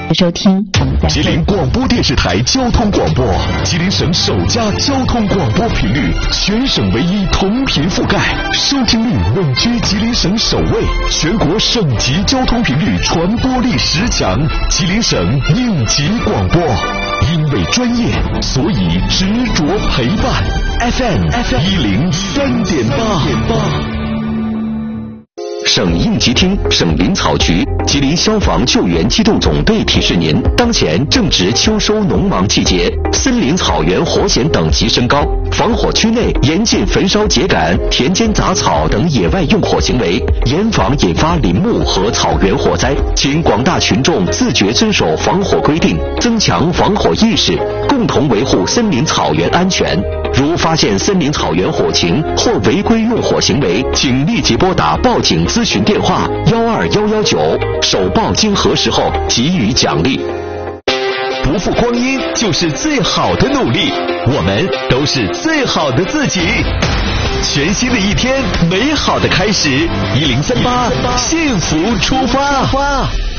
收听，我们再会。 吉林广播电视台交通广播，吉林省首家交通广播频率，全省唯一同频覆盖，收听率稳居吉林省首位，全国省级交通频率传播力10强，吉林省应急广播。因为专业，所以执着陪伴。FM 103.8。省应急厅、省林草局、吉林消防救援机动总队提示您：当前正值秋收农忙季节，森林草原火险等级升高，防火区内严禁焚烧秸秆、田间杂草等野外用火行为，严防引发林木和草原火灾。请广大群众自觉遵守防火规定，增强防火意识，共同维护森林草原安全。如发现森林草原火情或违规用火行为，请立即拨打报警咨询电话12119，首报经核实后给予奖励。不负光阴就是最好的努力，我们都是最好的自己。全新的一天，美好的开始，1038幸福出发。